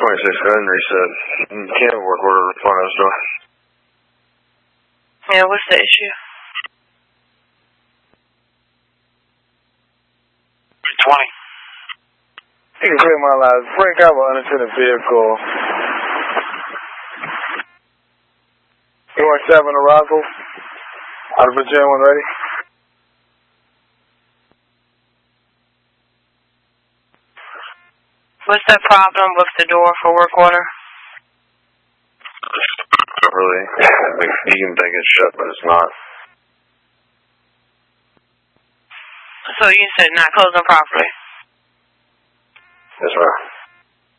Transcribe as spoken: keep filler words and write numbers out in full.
twenty-six Henry said, you can't work order in front of his door. Yeah, what's the issue? twenty. You can clear my lives. Break out an unattended vehicle. two one seven arrival. Out of Virginia, one ready. What's the problem with the door for work order? Not really. You can think it's shut, but it's not. So you said not closing properly? Yes, ma'am.